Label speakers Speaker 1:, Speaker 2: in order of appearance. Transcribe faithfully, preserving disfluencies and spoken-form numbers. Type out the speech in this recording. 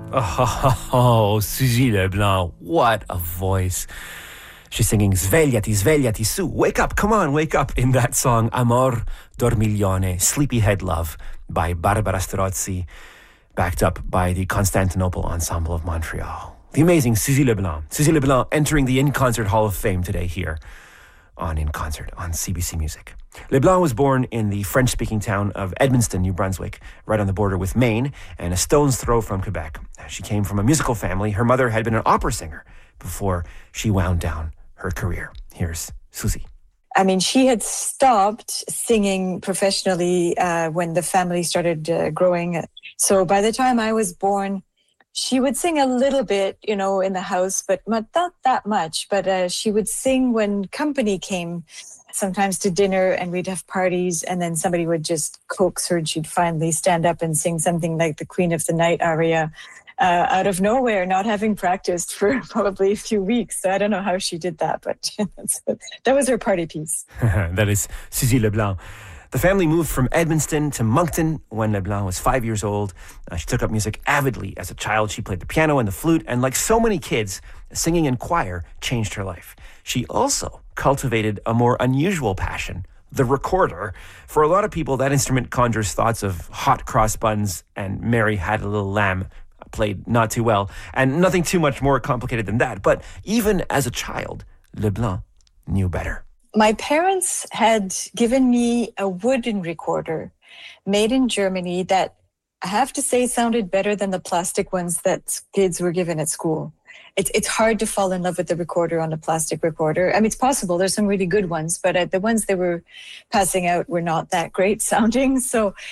Speaker 1: Oh, Suzy Leblanc, what a voice. She's singing Svegliati, svegliati su, wake up, come on, wake up, in that song Amor Dormiglione, Sleepyhead Love by Barbara Strozzi, backed up by the Constantinople Ensemble of Montreal. The amazing Suzy Leblanc. Suzy Leblanc entering the In Concert Hall of Fame today here on In Concert on C B C Music. Leblanc was born in the French-speaking town of Edmundston, New Brunswick, right on the border with Maine, and a stone's throw from Quebec. She came from a musical family. Her mother had been an opera singer before she wound down her career. Here's Suzy.
Speaker 2: I mean, she had stopped singing professionally uh, when the family started uh, growing. So by the time I was born, she would sing a little bit, you know, in the house, but not that much. But uh, she would sing when company came, sometimes to dinner, and we'd have parties, and then somebody would just coax her, and she'd finally stand up and sing something like the Queen of the Night aria uh, out of nowhere, not having practiced for probably a few weeks. So I don't know how she did that, but that was her party piece.
Speaker 1: That is Suzy Leblanc. The family moved from Edmundston to Moncton when Leblanc was five years old. Uh, she took up music avidly as a child. She played the piano and the flute, and like so many kids, singing in choir changed her life. She also cultivated a more unusual passion, the recorder. For a lot of people, that instrument conjures thoughts of hot cross buns and Mary Had a Little Lamb, played not too well, and nothing too much more complicated than that. But even as a child, Leblanc knew better.
Speaker 2: My parents had given me a wooden recorder made in Germany that, I have to say, sounded better than the plastic ones that kids were given at school. It's it's hard to fall in love with the recorder on a plastic recorder. I mean, it's possible. There's some really good ones, but uh, the ones they were passing out were not that great sounding. So